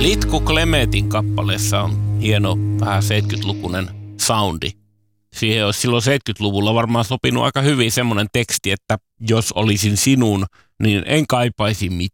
Litku Klemetin kappaleessa on hieno, vähän 70-lukuinen soundi. Siihen olisi silloin 70-luvulla varmaan sopinut aika hyvin semmoinen teksti, että jos olisin sinun, niin en kaipaisi mitään.